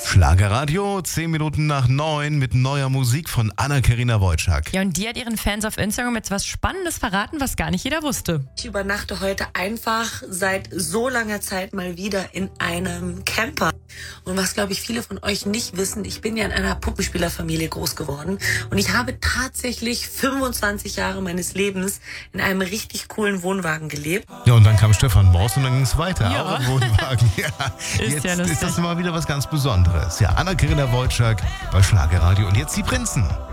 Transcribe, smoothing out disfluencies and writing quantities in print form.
Schlagerradio, 10 Minuten nach 9 mit neuer Musik von Anna-Karina Wojcik. Ja, und die hat ihren Fans auf Instagram jetzt was Spannendes verraten, was gar nicht jeder wusste. Ich übernachte heute einfach seit so langer Zeit mal wieder in einem Camper. Und was, glaube ich, viele von euch nicht wissen, ich bin ja in einer Puppenspielerfamilie groß geworden. Und ich habe tatsächlich 25 Jahre meines Lebens in einem richtig coolen Wohnwagen gelebt. Ja, und dann kam Stefan Morse und dann ging es weiter. Ja. Auch im Wohnwagen. Ja, Ist jetzt ja lustig. ist das mal wieder was ganz Besonderes. Ja, Anna-Karina Wojcik bei Schlagerradio. Und jetzt die Prinzen.